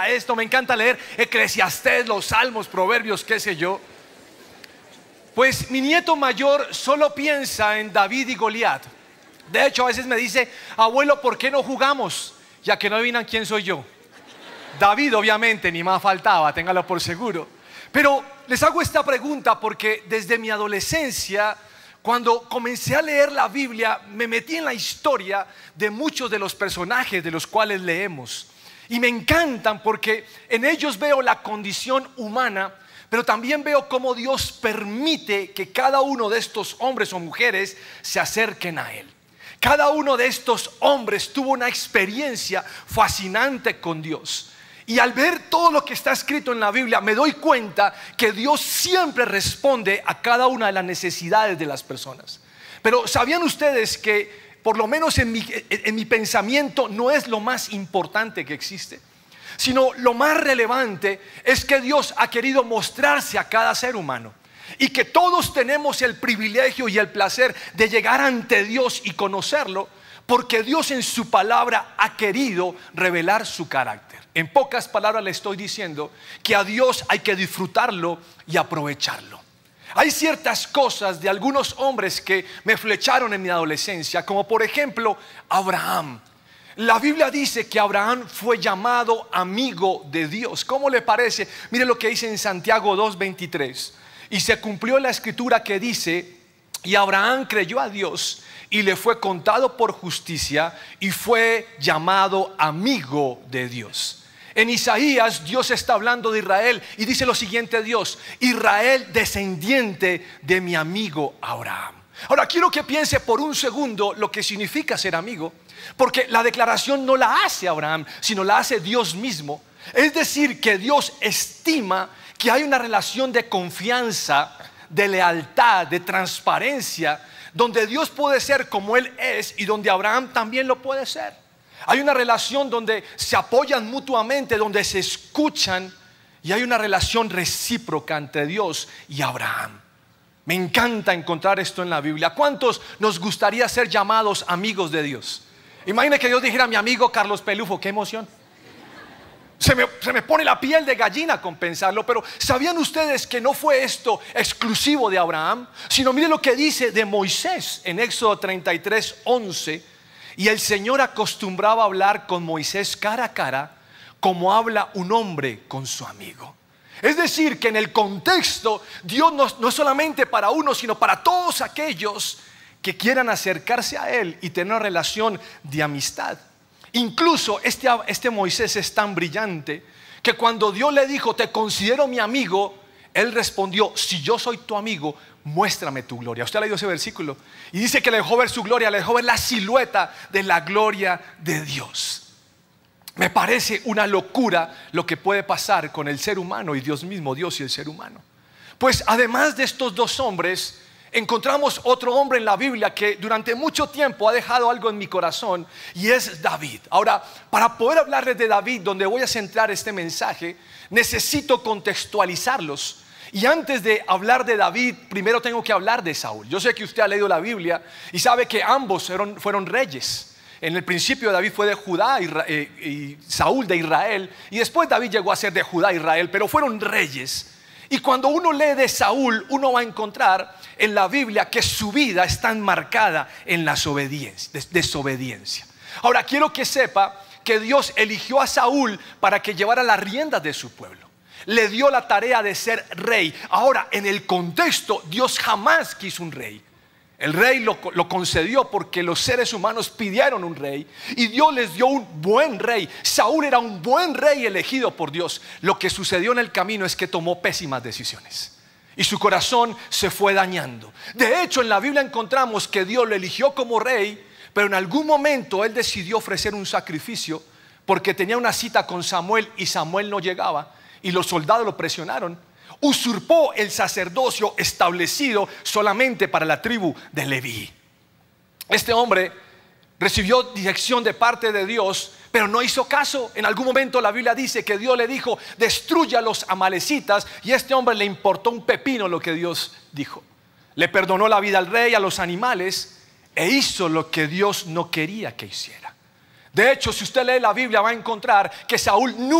esto, me encanta leer Eclesiastés, los Salmos, Proverbios, qué sé yo. Pues mi nieto mayor solo piensa en David y Goliat. De hecho, a veces me dice: abuelo, ¿por qué no jugamos? Ya que no adivinan quién soy yo. David, obviamente, ni más faltaba, téngalo por seguro. Pero les hago esta pregunta porque desde mi adolescencia, cuando comencé a leer la Biblia, me metí en la historia de muchos de los personajes de los cuales leemos. Y me encantan porque en ellos veo la condición humana, pero también veo cómo Dios permite que cada uno de estos hombres o mujeres se acerquen a Él. Cada uno de estos hombres tuvo una experiencia fascinante con Dios. Y al ver todo lo que está escrito en la Biblia, me doy cuenta que Dios siempre responde a cada una de las necesidades de las personas. Pero ¿sabían ustedes que por lo menos en mi pensamiento no es lo más importante que existe? Sino lo más relevante es que Dios ha querido mostrarse a cada ser humano. Y que todos tenemos el privilegio y el placer de llegar ante Dios y conocerlo, porque Dios en su palabra ha querido revelar su carácter. En pocas palabras le estoy diciendo que a Dios hay que disfrutarlo y aprovecharlo. Hay ciertas cosas de algunos hombres que me flecharon en mi adolescencia, como por ejemplo Abraham. La Biblia dice que Abraham fue llamado amigo de Dios. ¿Cómo le parece? Mire lo que dice en Santiago 2:23. Y se cumplió la escritura que dice: y Abraham creyó a Dios y le fue contado por justicia y fue llamado amigo de Dios. En Isaías Dios está hablando de Israel y dice lo siguiente: Dios, Israel descendiente de mi amigo Abraham. Ahora quiero que piense por un segundo lo que significa ser amigo, porque la declaración no la hace Abraham, sino la hace Dios mismo. Es decir, que Dios estima que hay una relación de confianza, de lealtad, de transparencia, donde Dios puede ser como Él es y donde Abraham también lo puede ser. Hay una relación donde se apoyan mutuamente, donde se escuchan, y hay una relación recíproca entre Dios y Abraham. Me encanta encontrar esto en la Biblia. ¿Cuántos nos gustaría ser llamados amigos de Dios? Imagine que Dios dijera: mi amigo Carlos Pelufo. ¡Qué emoción! Se me pone la piel de gallina con pensarlo. Pero ¿sabían ustedes que no fue esto exclusivo de Abraham? Sino mire lo que dice de Moisés en Éxodo 33:11. Y el Señor acostumbraba a hablar con Moisés cara a cara, como habla un hombre con su amigo. Es decir, que en el contexto Dios no es solamente para uno, sino para todos aquellos que quieran acercarse a Él y tener una relación de amistad. Incluso este Moisés es tan brillante que cuando Dios le dijo: te considero mi amigo, él respondió: si yo soy tu amigo, muéstrame tu gloria. Usted ha leído ese versículo y dice que le dejó ver su gloria, le dejó ver la silueta de la gloria de Dios. Me parece una locura lo que puede pasar con el ser humano y Dios mismo, Dios y el ser humano. Pues además de estos dos hombres, encontramos otro hombre en la Biblia que durante mucho tiempo ha dejado algo en mi corazón, y es David. Ahora, para poder hablarles de David, donde voy a centrar este mensaje, necesito contextualizarlos. Y antes de hablar de David, primero tengo que hablar de Saúl. Yo sé que usted ha leído la Biblia y sabe que ambos fueron reyes. En el principio David fue de Judá y Saúl de Israel, y después David llegó a ser de Judá e Israel, pero fueron reyes. Y cuando uno lee de Saúl, uno va a encontrar en la Biblia que su vida está enmarcada en la desobediencia. Ahora quiero que sepa que Dios eligió a Saúl para que llevara las riendas de su pueblo. Le dio la tarea de ser rey. Ahora, en el contexto, Dios jamás quiso un rey. El rey lo concedió porque los seres humanos pidieron un rey, y Dios les dio un buen rey. Saúl era un buen rey elegido por Dios. Lo que sucedió en el camino es que tomó pésimas decisiones y su corazón se fue dañando. De hecho, en la Biblia encontramos que Dios lo eligió como rey, pero en algún momento él decidió ofrecer un sacrificio porque tenía una cita con Samuel y Samuel no llegaba, y los soldados lo presionaron. Usurpó el sacerdocio establecido solamente para la tribu de Leví. Este hombre recibió dirección de parte de Dios, pero no hizo caso. En algún momento la Biblia dice que Dios le dijo: destruye a los amalecitas, y a este hombre le importó un pepino lo que Dios dijo. Le perdonó la vida al rey, a los animales, e hizo lo que Dios no quería que hiciera. De hecho, si usted lee la Biblia, va a encontrar que Saúl nunca